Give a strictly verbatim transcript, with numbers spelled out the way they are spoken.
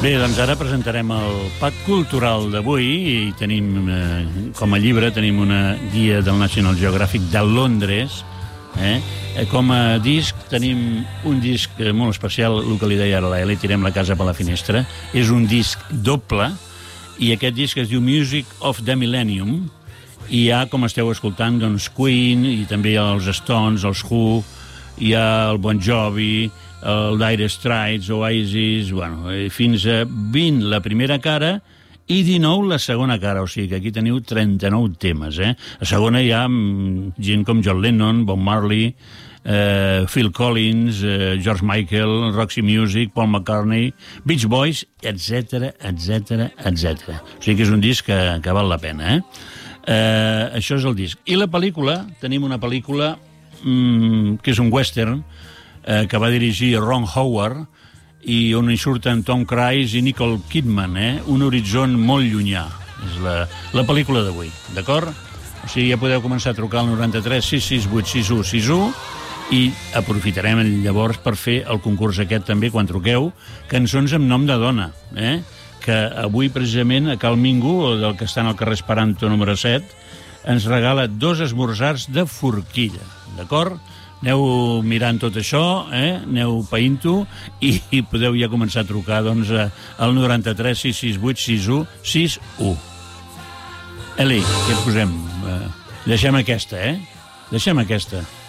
Bé, doncs ara presentarem el pack cultural d'avui i tenim, eh, com a llibre, tenim una guia del National Geographic de Londres. Eh? Com a disc tenim un disc molt especial, el que li deia ara l'Eli, tirem la casa per la finestra. És un disc doble i aquest disc es diu Music of the Millennium i hi ha, com esteu escoltant, doncs Queen i també hi ha els Stones, els Who, hi ha el Bon Jovi, el Dire Straits, Oasis, bueno, fins a vint la primera cara i dinou la segona cara, o sigui que aquí teniu trenta-nou temes, eh? A segona hi ha gent com John Lennon, Bob Marley, eh, Phil Collins, eh, George Michael, Roxy Music, Paul McCartney, Beach Boys, etcètera, etcètera, etcètera. O sigui que és un disc que, que val la pena, eh? eh? Això és el disc. I la pel·lícula, tenim una pel·lícula mm, que és un western, eh, que va dirigir Ron Howard, i on hi surten Tom Cruise i Nicole Kidman, eh? Un horitzó molt llunyà. És la, la pel·lícula d'avui, d'acord? O sigui, ja podeu començar a trucar al noranta-tres sis sis vuit sis u sis u i aprofitarem llavors per fer el concurs aquest també, quan truqueu, cançons amb nom de dona, eh? Que avui, precisament, a Cal Mingo, del que està en el carrer Esperanto número set, ens regala dos esmorzars de forquilla, d'acord? Aneu mirant tot això, eh? Aneu païnt-ho i, i podeu ja començar a trucar doncs, al noranta-tres sis sis vuit sis u sis u. Eli, què posem? Eh, deixem aquesta, eh? Deixem aquesta.